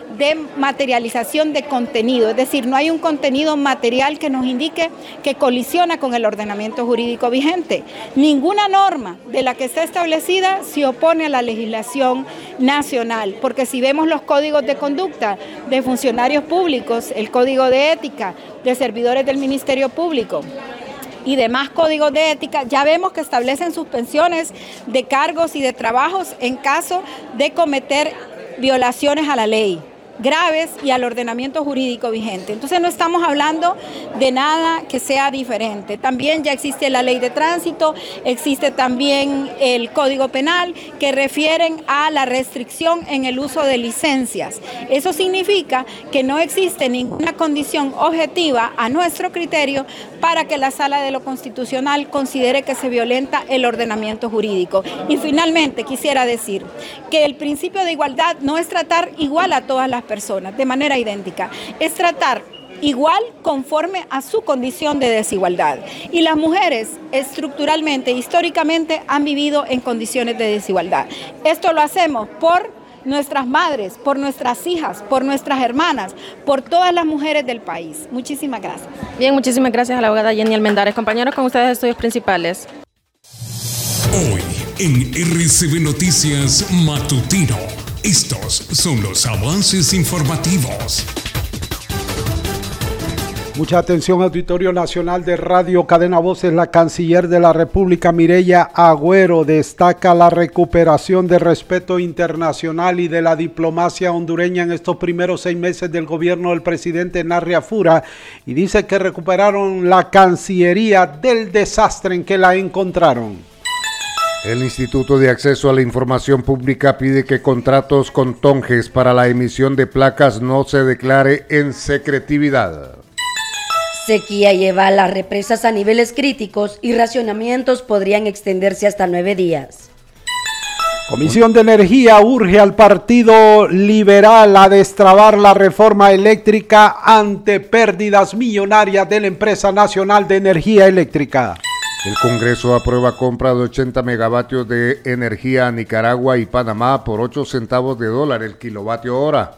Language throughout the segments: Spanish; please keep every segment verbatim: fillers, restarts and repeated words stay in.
de materialización de contenido, es decir, no hay un contenido material que nos indique que colisiona con el ordenamiento jurídico vigente. Ninguna norma de la que está establecida se opone a la legislación nacional, porque si vemos los códigos de conducta de funcionarios públicos, el código de ética de servidores del Ministerio Público y demás códigos de ética, ya vemos que establecen suspensiones de cargos y de trabajos en caso de cometer violaciones a la ley graves y al ordenamiento jurídico vigente. Entonces no estamos hablando de nada que sea diferente. También ya existe la ley de tránsito, existe también el Código Penal que refieren a la restricción en el uso de licencias. Eso significa que no existe ninguna condición objetiva a nuestro criterio para que la Sala de lo Constitucional considere que se violenta el ordenamiento jurídico. Y finalmente quisiera decir que el principio de igualdad no es tratar igual a todas las personas de manera idéntica, es tratar igual conforme a su condición de desigualdad. Y las mujeres estructuralmente, históricamente, han vivido en condiciones de desigualdad. Esto lo hacemos por nuestras madres, por nuestras hijas, por nuestras hermanas, por todas las mujeres del país. Muchísimas gracias. Bien, muchísimas gracias a la abogada Jenny Almendares. Compañeros, con ustedes estudios principales. Hoy en R C B Noticias Matutino. Estos son los avances informativos. Mucha atención, Auditorio Nacional de Radio Cadena Voces. La canciller de la República, Mireya Agüero, destaca la recuperación del respeto internacional y de la diplomacia hondureña en estos primeros seis meses del gobierno del presidente Narria Fura, y dice que recuperaron la Cancillería del desastre en que la encontraron. El Instituto de Acceso a la Información Pública pide que contratos con Tonges para la emisión de placas no se declare en secretividad. Sequía lleva a las represas a niveles críticos y racionamientos podrían extenderse hasta nueve días. Comisión de Energía urge al Partido Liberal a destrabar la reforma eléctrica ante pérdidas millonarias de la Empresa Nacional de Energía Eléctrica. El Congreso aprueba compra de ochenta megavatios de energía a Nicaragua y Panamá por ocho centavos de dólar el kilovatio hora.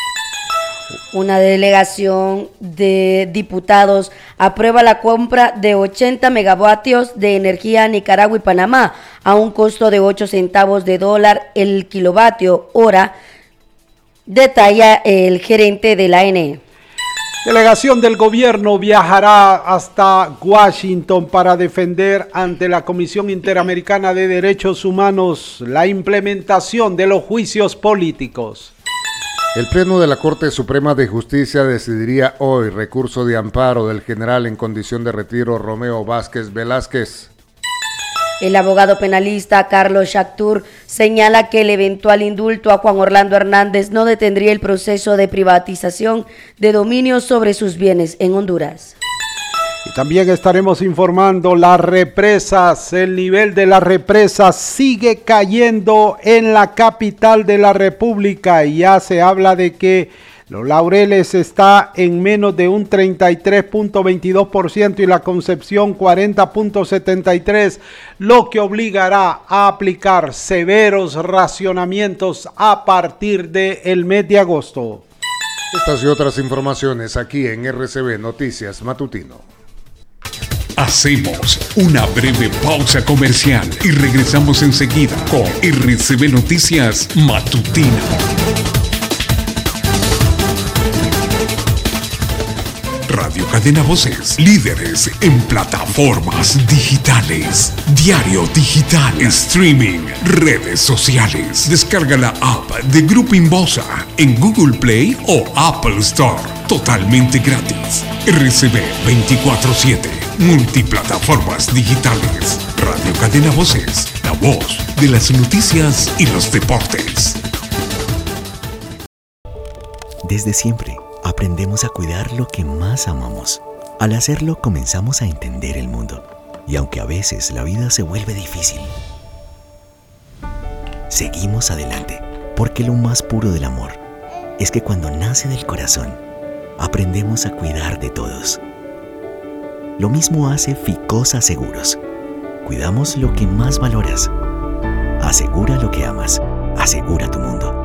Una delegación de diputados aprueba la compra de ochenta megavatios de energía a Nicaragua y Panamá a un costo de ocho centavos de dólar el kilovatio hora, detalla el gerente de la A N E. Delegación del gobierno viajará hasta Washington para defender ante la Comisión Interamericana de Derechos Humanos la implementación de los juicios políticos. El Pleno de la Corte Suprema de Justicia decidiría hoy recurso de amparo del general en condición de retiro Romeo Vázquez Velázquez. El abogado penalista Carlos Shaktur señala que el eventual indulto a Juan Orlando Hernández no detendría el proceso de privatización de dominio sobre sus bienes en Honduras. Y también estaremos informando las represas. El nivel de las represas sigue cayendo en la capital de la República y ya se habla de que Los Laureles está en menos de un treinta y tres punto veintidós por ciento y la Concepción cuarenta punto setenta y tres por ciento, lo que obligará a aplicar severos racionamientos a partir del mes de agosto. Estas y otras informaciones aquí en R C B Noticias Matutino. Hacemos una breve pausa comercial y regresamos enseguida con R C B Noticias Matutino. Radio Cadena Voces, líderes en plataformas digitales, diario digital, streaming, redes sociales. Descarga la app de Grupo Inbosa en Google Play o Apple Store, totalmente gratis. R C B veinticuatro siete, multiplataformas digitales. Radio Cadena Voces, la voz de las noticias y los deportes. Desde siempre aprendemos a cuidar lo que más amamos. Al hacerlo comenzamos a entender el mundo. Y aunque a veces la vida se vuelve difícil, seguimos adelante, porque lo más puro del amor es que cuando nace del corazón, aprendemos a cuidar de todos. Lo mismo hace Ficosa Seguros. Cuidamos lo que más valoras. Asegura lo que amas. Asegura tu mundo.